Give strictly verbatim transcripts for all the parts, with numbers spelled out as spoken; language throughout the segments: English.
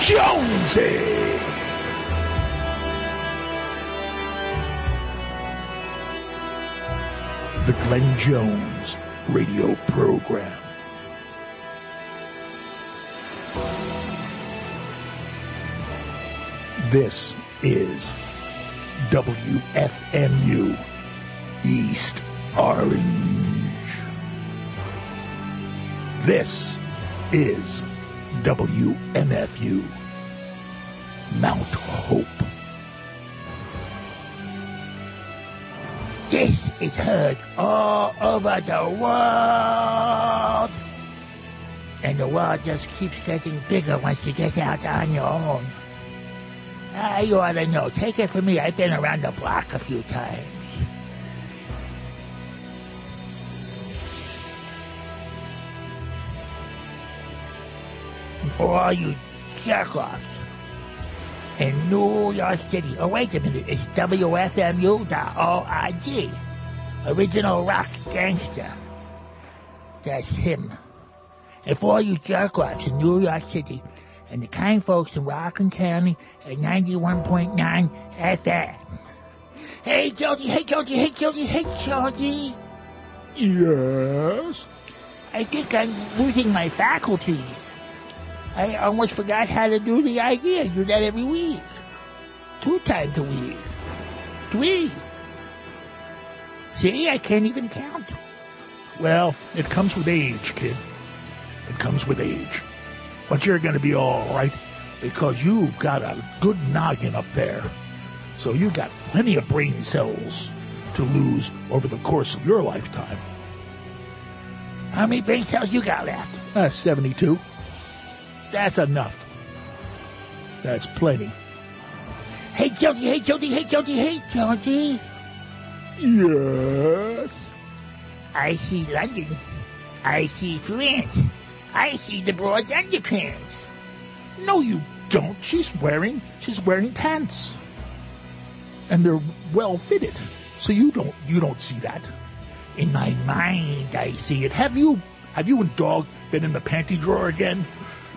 Jonesy. The Glenn Jones radio program. This is W F M U East Orange. This is W M F U Mount Hope. This is heard all over the world. And the world just keeps getting bigger once you get out on your own. Ah, you ought to know. Take it from me. I've been around the block a few times. And for all you jerk-offs in New York City. Oh, wait a minute. It's W F M U dot org. Original rock gangster. That's him. And for all you jerk-offs in New York City and the kind folks in Rockland County at ninety-one point nine F M. Hey, Jody, hey, Jody, hey, Jody, hey, Jody. Yes? I think I'm losing my faculties. I almost forgot how to do the idea. I do that every week. Two times a week. Three. See, I can't even count. Well, it comes with age, kid. It comes with age. But you're going to be all right because you've got a good noggin up there. So you got plenty of brain cells to lose over the course of your lifetime. How many brain cells you got left? Uh, seventy-two. That's enough. That's plenty. Hey, Jody, hey, Jody, hey, Jody, hey, Jody. Yes? I see London. I see France. I see the broad underpants. No, you don't. She's wearing, she's wearing pants. And they're well fitted. So you don't, you don't see that. In my mind, I see it. Have you, have you and Dog been in the panty drawer again?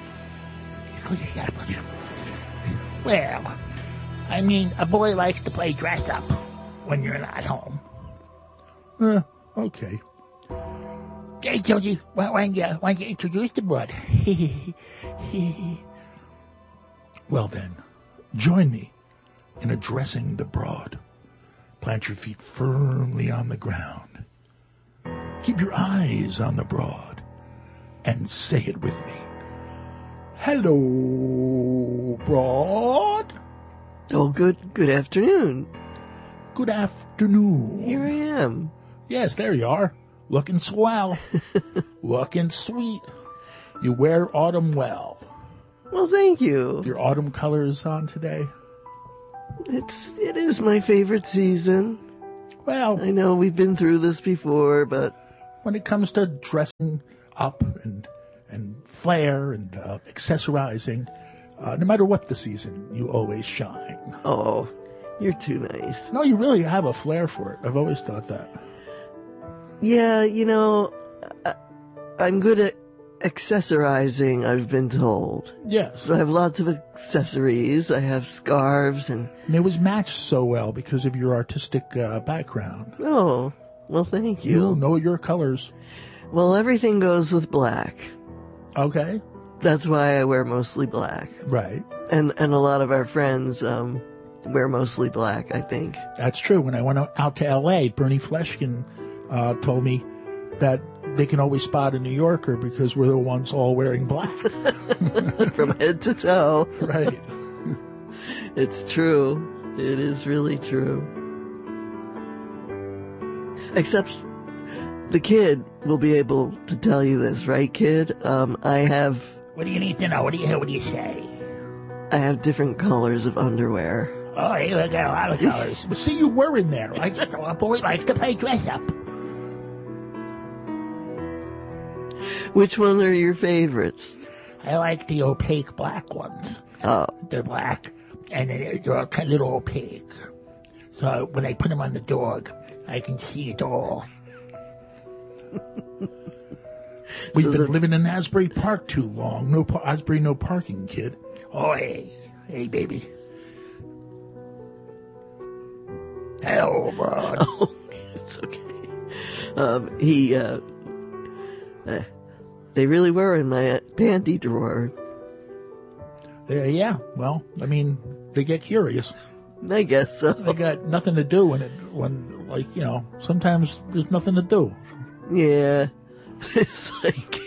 Well, I mean, a boy likes to play dress up when you're not home. Uh, okay. Hey, Jody, why, why, don't you, why don't you introduce the broad? Well then, join me in addressing the broad. Plant your feet firmly on the ground. Keep your eyes on the broad and say it with me. Hello, broad. Oh, good good afternoon. Good afternoon. Here I am. Yes, there you are. Looking swell. Looking sweet. You wear autumn well. Well, thank you. Your autumn colors on today? It's it is my favorite season. Well, I know we've been through this before, but when it comes to dressing up and and flair and uh, accessorizing, uh, no matter what the season, you always shine. Oh, you're too nice. No, you really have a flair for it. I've always thought that. Yeah, you know, I, I'm good at accessorizing, I've been told. Yes. So I have lots of accessories. I have scarves and... And it was matched so well because of your artistic uh, background. Oh, well, thank you. You know your colors. Well, everything goes with black. Okay. That's why I wear mostly black. Right. And and a lot of our friends um, wear mostly black, I think. That's true. When I went out to L A, Bernie Fleshkin uh, told me that they can always spot a New Yorker because we're the ones all wearing black. From head to toe. Right. It's true. It is really true. Except the kid will be able to tell you this, right, kid? Um, I have... What do you need to know? What do you, what do you say? I have different colors of underwear. Oh, you got a lot of colors. But see, you were in there. I just, a boy likes to play dress up. Which one are your favorites? I like the opaque black ones. Oh. They're black, and they're, they're a little opaque. So when I put them on the dog, I can see it all. We've So been the- living in Asbury Park too long. No par- Asbury, no parking, kid. Oh, hey. Hey, baby. Hell, bro. Oh, it's okay. Um, he, uh, uh, they really were in my panty drawer. Uh, yeah, well, I mean, they get curious. I guess so. They got nothing to do when it, when, like, you know, sometimes there's nothing to do. Yeah. It's like,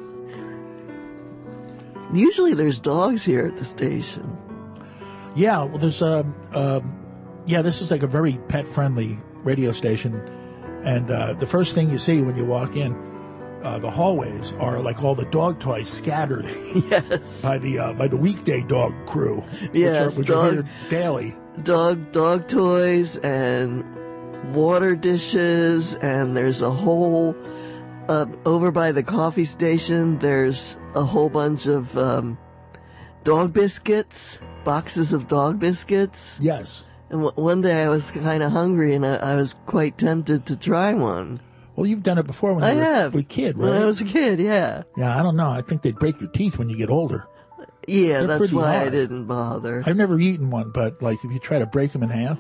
usually there's dogs here at the station. Yeah, well, there's um, um, yeah, this is like a very pet-friendly radio station, and uh, the first thing you see when you walk in, uh, the hallways are like all the dog toys scattered Yes. by the uh, by the weekday dog crew, Yes, which are, which dog- are here daily. Dog, dog toys and water dishes, and there's a whole, uh, over by the coffee station, there's a whole bunch of, um, dog biscuits, boxes of dog biscuits. Yes. And w- one day I was kind of hungry and I, I was quite tempted to try one. Well, you've done it before when I you were have. a kid, right? When I was a kid, yeah. Yeah, I don't know. I think they'd break your teeth when you get older. Yeah, They're that's pretty why I hard. didn't bother. I've never eaten one, but like if you try to break them in half,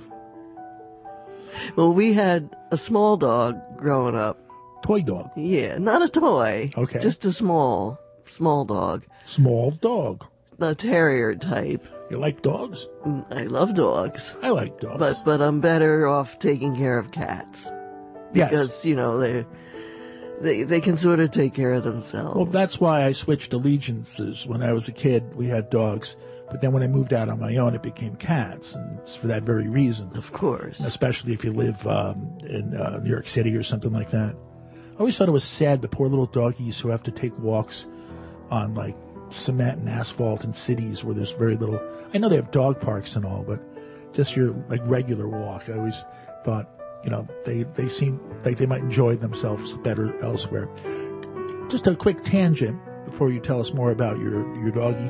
Well, we had a small dog growing up. toy dog, Yeah, not a toy. Okay. Just a small, small dog. small dog. A terrier type. You like dogs? Mm, I love dogs. I like dogs. But, but I'm better off taking care of cats. yes. Because, you know, they they they can sort of take care of themselves. Well, that's why I switched allegiances. When I was a kid, we had dogs. But then when I moved out on my own, it became cats. And it's for that very reason. Of course. Especially if you live um, in uh, New York City or something like that. I always thought it was sad, the poor little doggies who have to take walks on, like, cement and asphalt in cities where there's very little. I know they have dog parks and all, but just your, like, regular walk. I always thought, you know, they, they seem like they might enjoy themselves better elsewhere. Just a quick tangent before you tell us more about your, your doggie.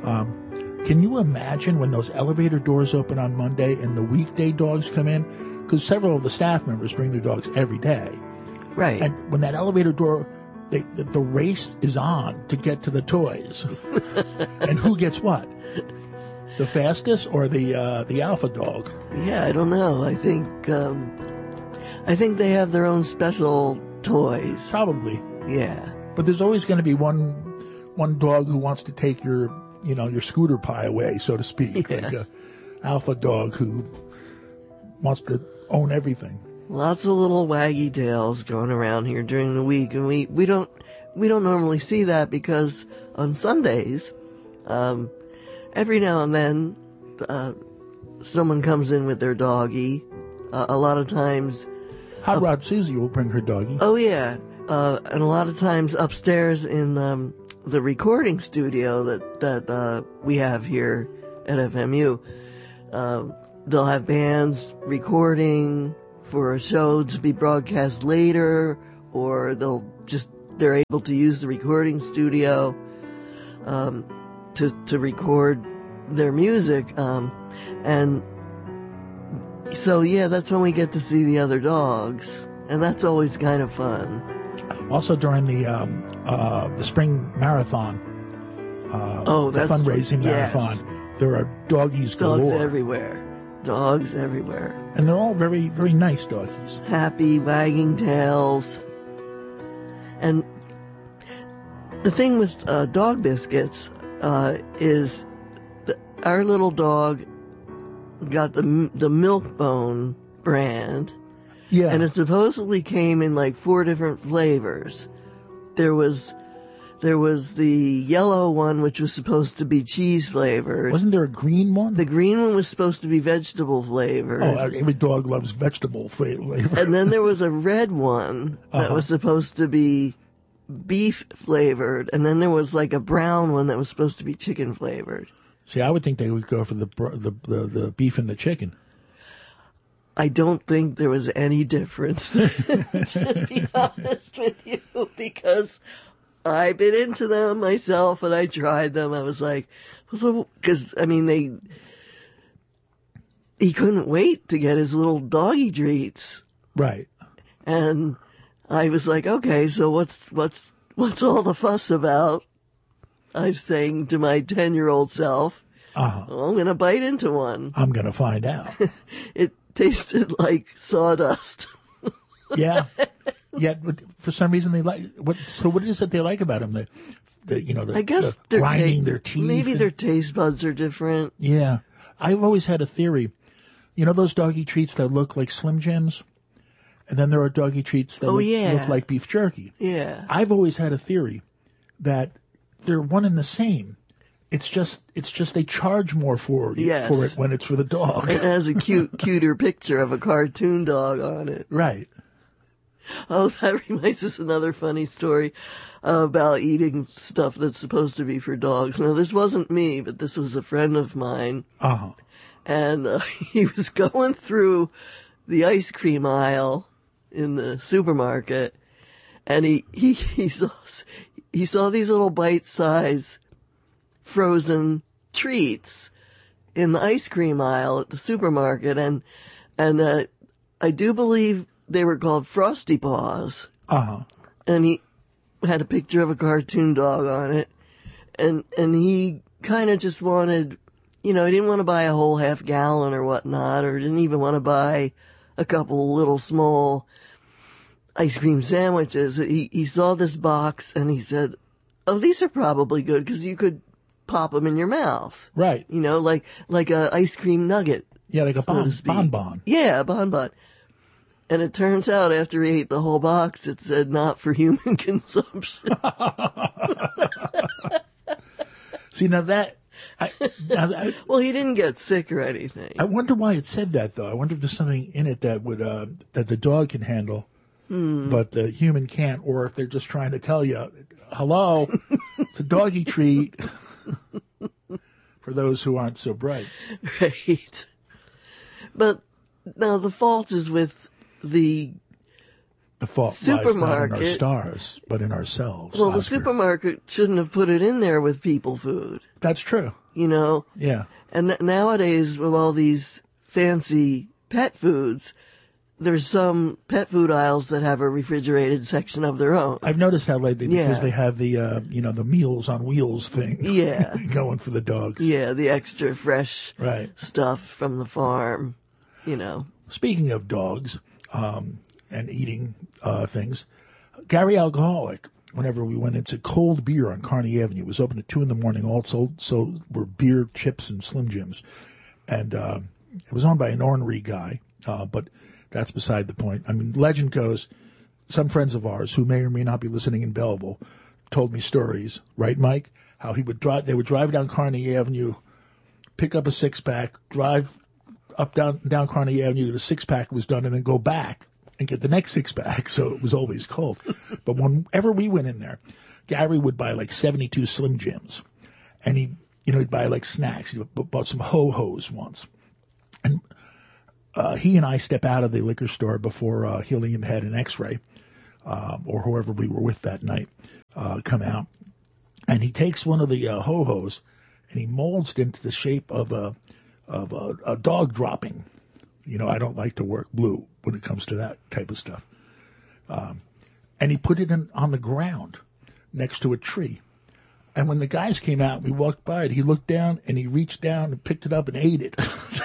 Um, can you imagine when those elevator doors open on Monday and the weekday dogs come in? Because several of the staff members bring their dogs every day. Right. And when that elevator door, they, the, the race is on to get to the toys. And who gets what? The fastest or the uh, the alpha dog? Yeah, I don't know. I think, um, I think they have their own special toys. Probably. Yeah. But there's always going to be one one dog who wants to take your, you know, your scooter pie away, so to speak. Yeah. Like a alpha dog who wants to own everything. Lots of little waggy tails going around here during the week, and we, we don't we don't normally see that because on Sundays, um, every now and then, uh, someone comes in with their doggie. Uh, a lot of times, Hot Rod Susie will bring her doggie. oh yeah, uh, and a lot of times upstairs in um, the recording studio that that uh, we have here at F M U, uh, they'll have bands recording for a show to be broadcast later, or they'll just, they're able to use the recording studio, um, to, to record their music. Um, and so, yeah, that's when we get to see the other dogs. And that's always kind of fun. Also during the um, uh, the spring marathon, uh, Oh, the that's- fundraising yes. marathon, there are doggies Dogs galore. everywhere. Dogs everywhere. And they're all very, very nice doggies. Happy, wagging tails. And the thing with uh, dog biscuits uh, is the, our little dog got the the Milk-Bone brand, Yeah. and it supposedly came in like four different flavors. There was there was the yellow one, which was supposed to be cheese flavored. Wasn't there a green one? The green one was supposed to be vegetable flavored. oh, every dog loves vegetable flavor. And then there was a red one that Uh-huh. was supposed to be beef flavored, and then there was like a brown one that was supposed to be chicken flavored. See, I would think they would go for the br- the the, the beef and the chicken. I don't think there was any difference, to be honest with you, because I've been into them myself and I tried them. I was like, because, I mean, they, he couldn't wait to get his little doggy treats. Right. And I was like, okay, so what's, what's, what's all the fuss about? I'm saying to my ten-year-old self, Uh-huh. well, I'm going to bite into one. I'm going to find out. It tasted like sawdust. Yeah. Yet, but for some reason, they like, what, so what is it they like about them? The, the you know, the, I guess the they're grinding ta- their teeth. Maybe and- their taste buds are different. Yeah. I've always had a theory. You know those doggy treats that look like Slim Jims? And then there are doggy treats that Oh, look, yeah. look like beef jerky. Yeah. I've always had a theory that they're one and the same. It's just, it's just they charge more for, Yes. for it when it's for the dog. It has a cute, cuter picture of a cartoon dog on it. Right. Oh, that reminds us another funny story about eating stuff that's supposed to be for dogs. Now, this wasn't me, but this was a friend of mine. Uh-huh. And uh, he was going through the ice cream aisle in the supermarket, and he, he, he saw, he saw these little bite-sized frozen treats in the ice cream aisle at the supermarket, and and uh, I do believe they were called Frosty Paws. Uh-huh. And he had a picture of a cartoon dog on it, and and he kind of just wanted, you know, he didn't want to buy a whole half gallon or whatnot, or didn't even want to buy a couple little small ice cream sandwiches. He he saw this box and he said, "Oh, these are probably good because you could pop them in your mouth." Right. You know, like like a ice cream nugget. Yeah, like a so bon, to speak. bonbon. Yeah, a bonbon. And it turns out after he ate the whole box, it said not for human consumption. See, now that, I, now that, Well, he didn't get sick or anything. I wonder why it said that, though. I wonder if there's something in it that would, uh, that the dog can handle, Hmm. but the human can't, or if they're just trying to tell you, hello, it's a doggy treat, for those who aren't so bright. Right. But now the fault is with the, The fault lies not in our Supermarket. stars, but in ourselves. well, the Oscar. supermarket shouldn't have put it in there with people food, That's true. you know? Yeah. And th- nowadays, with all these fancy pet foods, there's some pet food aisles that have a refrigerated section of their own. I've noticed that lately because Yeah. they have the, uh, you know, the Meals on Wheels thing. Yeah. going for the dogs. Yeah, the extra fresh Right. stuff from the farm, you know. Speaking of dogs um, and eating uh, things, Gary Alcoholic, whenever we went into Cold Beer on Kearney Avenue, it was open at two in the morning. Also, so were beer, chips, and Slim Jims. And uh, it was owned by an ornery guy, uh, but that's beside the point. I mean, legend goes, some friends of ours who may or may not be listening in Belleville told me stories, right, Mike? How he would drive, they would drive down Kearney Avenue, pick up a six pack, drive up down down Kearney Avenue to the six pack was done, and then go back and get the next six pack. So it was always cold. But whenever we went in there, Gary would buy like seventy-two Slim Jims, and he, you know, he'd buy like snacks. He bought some ho hos once, and uh, he and I step out of the liquor store before uh, Helium had an X-ray, um, or whoever we were with that night, uh, come out, and he takes one of the uh, ho hos and he molds it into the shape of a of a, a dog dropping. You know, I don't like to work blue when it comes to that type of stuff. Um, and he put it in, on the ground next to a tree. And when the guys came out, we walked by it, he looked down and he reached down and picked it up and ate it.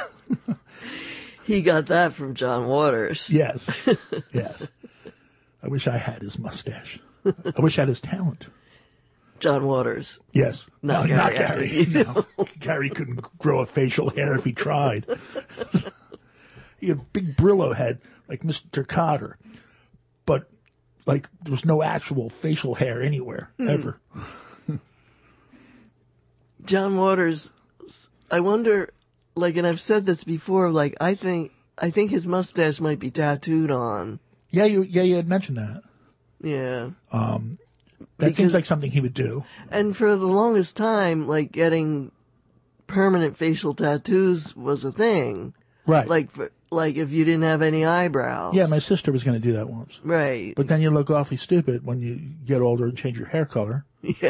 He got that from John Waters. Yes, yes. I wish I had his mustache. I wish I had his talent. John Waters. Yes. Not no, not Gary. Gary. No. Gary couldn't grow a facial hair if he tried. He had a big Brillo head like Mister Cotter, but like there was no actual facial hair anywhere, Hmm. ever. John Waters, I wonder, like, and I've said this before, like, I think, I think his mustache might be tattooed on. Yeah, you yeah you had mentioned that. Yeah. That Because- seems like something he would do. And for the longest time, like, getting permanent facial tattoos was a thing. Right. Like, for, like if you didn't have any eyebrows. Yeah, my sister was going to do that once. Right. But then you look awfully stupid when you get older and change your hair color. Yeah.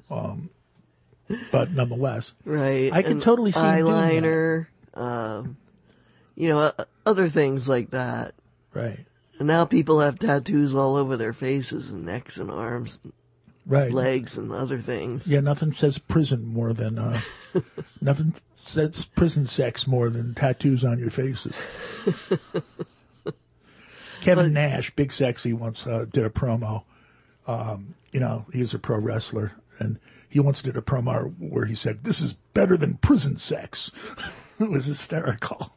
But nonetheless, Right. I can And totally see him doing that. eyeliner, um, you know, uh, other things like that. right. And now people have tattoos all over their faces and necks and arms. Right. legs and other things. Yeah, nothing says prison more than, uh, nothing says prison sex more than tattoos on your faces. Kevin But- Nash, Big Sexy, once uh, did a promo. Um, you know, he's a pro wrestler, and he once did a promo where he said, "This is better than prison sex." It was hysterical.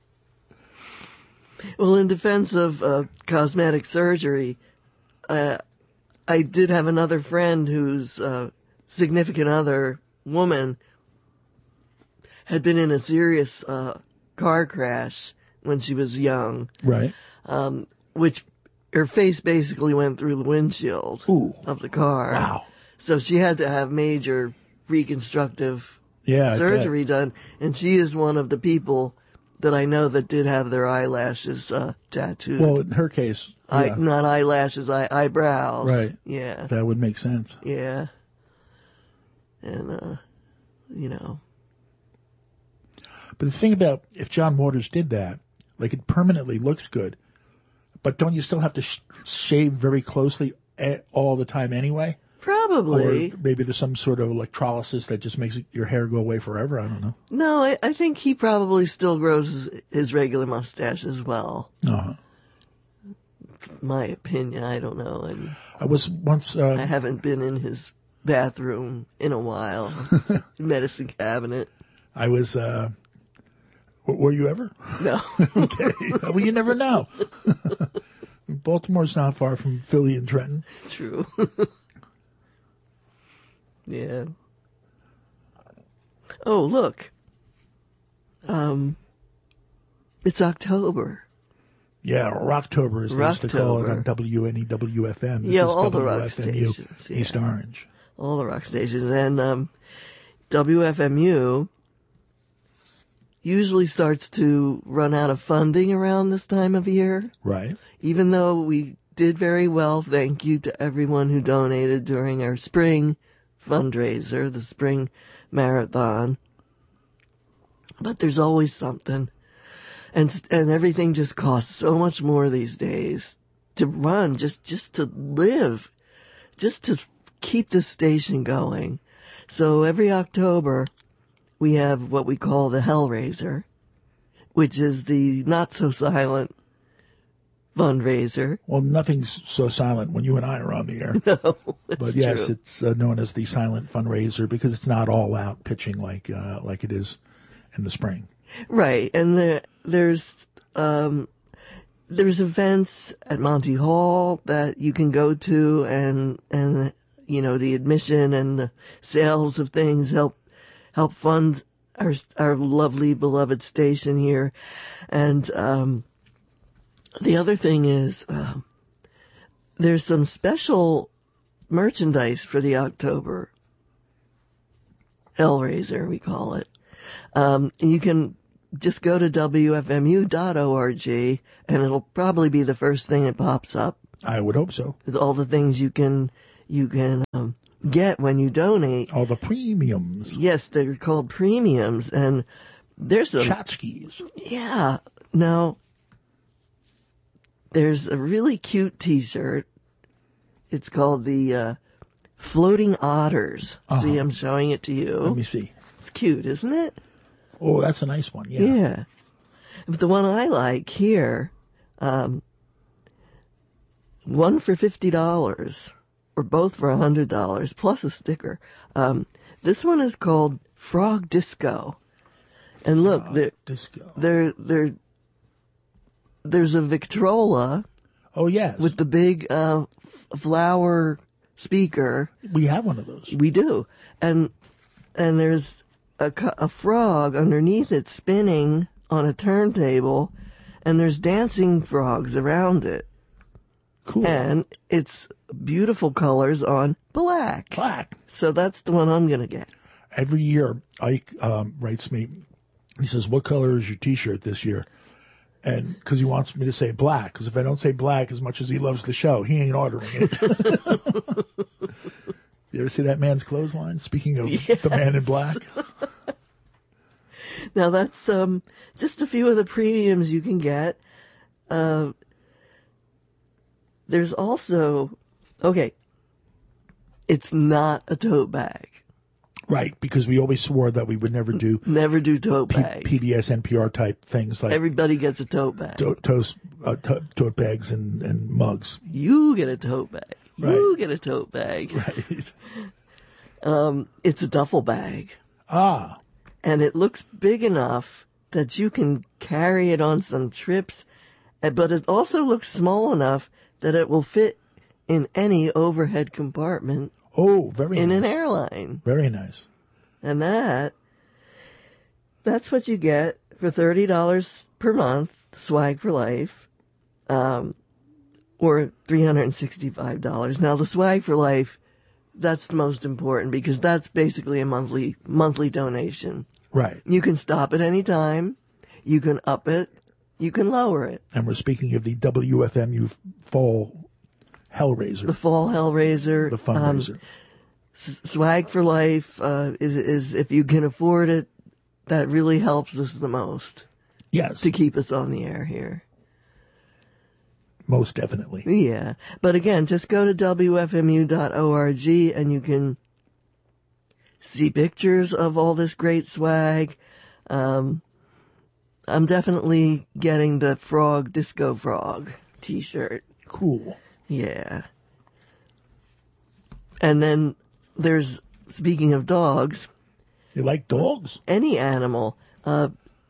Well, in defense of uh, cosmetic surgery, uh, I did have another friend whose uh, significant other, woman, had been in a serious uh, car crash when she was young, Right. um, which her face basically went through the windshield Ooh. of the car. Wow. So she had to have major reconstructive Yeah. I surgery done, and she is one of the people that I know that did have their eyelashes uh, tattooed. bet. Well, in her case, Eye, yeah, not eyelashes, eye, eyebrows. Right. Yeah. that would make sense. Yeah. And, uh, you know. But the thing about if John Waters did that, like it permanently looks good, but don't you still have to sh- shave very closely a- all the time anyway? Probably. Or maybe there's some sort of electrolysis that just makes your hair go away forever. I don't know. No, I, I think he probably still grows his, his regular mustache as well. Uh-huh. My opinion, I don't know. And I was once. I Uh, haven't been in his bathroom in a while. Medicine cabinet. I was. Uh, w- were you ever? No. Okay. Well, you never know. Baltimore's not far from Philly and Trenton. True. Yeah. Oh, look. Um, it's October. Yeah, Rocktober as they used to call it on Rocktober. W N E W F M. This Yeah, is all the rock W F M U, stations, yeah. East Orange. All the rock stations. And um, W F M U usually starts to run out of funding around this time of year. Right. Even though we did very well, thank you to everyone who donated during our spring fundraiser, the spring marathon. But there's always something. And and everything just costs so much more these days to run, just, just to live, just to keep the station going. So every October, we have what we call the Hellraiser, which is the not-so-silent fundraiser. Well, nothing's so silent when you and I are on the air. No, But yes, true. it's uh, known as the silent fundraiser because it's not all out pitching like uh, like it is in the spring. Right, and the, there's um, there's events at Monty Hall that you can go to, and and you know the admission and the sales of things help help fund our our lovely beloved station here, and um, the other thing is uh, there's some special merchandise for the October Hellraiser, we call it. Um, you can just go to W F M U dot org, and it'll probably be the first thing that pops up. I would hope so. It's all the things you can you can um, get when you donate. All the premiums. Yes, they're called premiums, and there's some. Tchotchkes. Yeah. Now, there's a really cute T-shirt. It's called the uh, Floating Otters. Uh-huh. See, I'm showing it to you. Let me see. It's cute, isn't it? Oh, that's a nice one. Yeah. Yeah. But the one I like here, um, one for fifty dollars, or both for one hundred dollars, plus a sticker. Um, this one is called Frog Disco. And look, Uh, there, disco. there, there, there's a Victrola Oh, yes. with the big uh, f- flower speaker. we have one of those. We do. And and there's a, co- a frog underneath it spinning on a turntable, and there's dancing frogs around it. Cool. And it's beautiful colors on black. Black. So that's the one I'm going to get. Every year, Ike um, writes me. He says, "What color is your T-shirt this year?" And because he wants me to say black, because if I don't say black as much as he loves the show, he ain't ordering it. You ever see that man's clothesline? Speaking of the man in black, Now that's um, just a few of the premiums you can get. Uh, there's also, okay, it's not a tote bag. Right, because we always swore that we would never do Never do tote P- bag. PBS, N P R type things like Everybody gets a tote bag. to- toast, uh, to- tote bags and, and mugs. You get a tote bag. You Right. get a tote bag. Right. Um, it's a duffel bag. Ah, And it looks big enough that you can carry it on some trips, uh, but it also looks small enough that it will fit in any overhead compartment oh, very in nice. an airline. Very nice. And that, that's what you get for thirty dollars per month, swag for life, um, or three hundred sixty-five dollars. Now the swag for life, that's the most important because that's basically a monthly, monthly donation. Right. You can stop at any time. You can up it. You can lower it. And we're speaking of the W F M U Fall Hellraiser, The Fall Hellraiser. the fundraiser. Um, S- Swag for Life uh, is is if you can afford it, that really helps us the most yes, to keep us on the air here. most definitely. Yeah, but again, just go to W F M U dot org and you can see pictures of all this great swag. Um, I'm definitely getting the Frog Disco Frog T-shirt. Cool. Yeah. And then there's, speaking of dogs, You like dogs? any animal. Uh,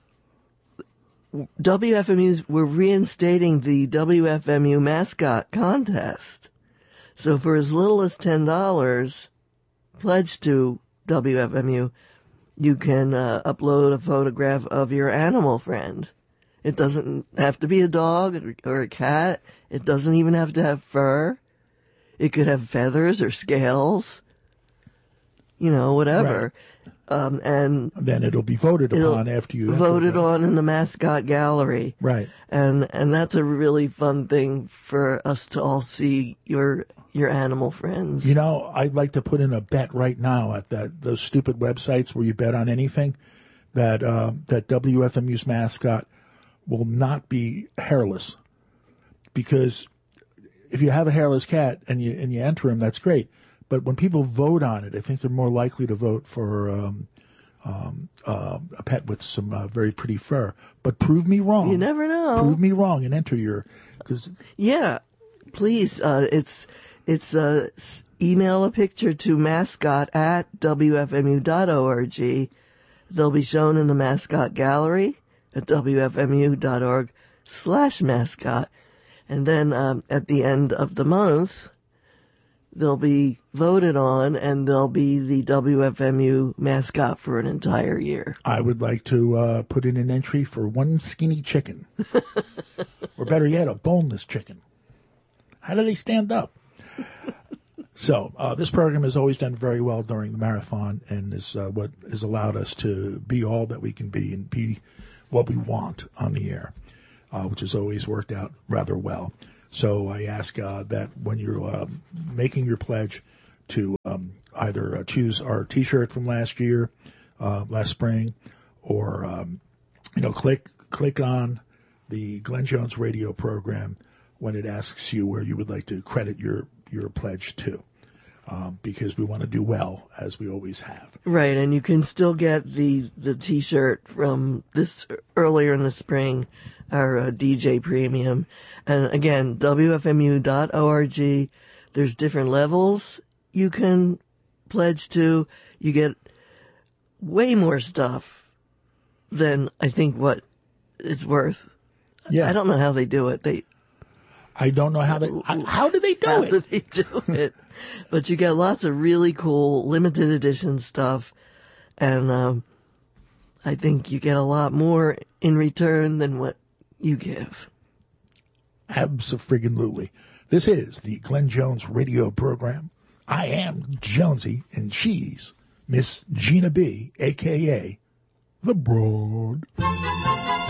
W F M U's, we're reinstating the W F M U mascot contest. So for as little as ten dollars, pledge to W F M U, you can uh, upload a photograph of your animal friend. It doesn't have to be a dog or a cat. It doesn't even have to have fur. It could have feathers or scales. You know, whatever. Um, and Then it'll be voted it'll upon after you enter voted the- on in the mascot gallery. Right. And and that's a really fun thing for us to all see your your animal friends. You know, I'd like to put in a bet right now at that those stupid websites where you bet on anything that uh, that W F M U's mascot will not be hairless, because if you have a hairless cat and you and you enter him, that's great. But when people vote on it, I think they're more likely to vote for um, um, uh, a pet with some uh, very pretty fur. But prove me wrong. You never know. Prove me wrong and enter your because Yeah, please. Uh, it's it's uh, s- email a picture to mascot at W F M U dot org. They'll be shown in the mascot gallery at W F M U dot org slash mascot. And then um, at the end of the month, they'll be voted on and they'll be the W F M U mascot for an entire year. I would like to uh, put in an entry for one skinny chicken. Or better yet, a boneless chicken. How do they stand up? So, uh, this program has always done very well during the marathon and is uh, what has allowed us to be all that we can be and be what we want on the air, uh, which has always worked out rather well. So I ask uh, that when you're uh, making your pledge to um, either uh, choose our T-shirt from last year, uh, last spring, or um, you know, click click on the Glenn Jones radio program when it asks you where you would like to credit your your pledge to, um, because we want to do well as we always have. Right, and you can still get the, the T-shirt from this earlier in the spring, our uh, D J Premium. And again, W F M U dot org. There's different levels you can pledge to. You get way more stuff than I think what it's worth. Yeah, I don't know how they do it. They I don't know how they how, how do they do how it? do they do it? But you get lots of really cool limited edition stuff, and um, I think you get a lot more in return than what you give. Abso-friggin-lutely. This is the Glenn Jones radio program. I am Jonesy, and she's Miss Gina B, a k a. The Broad.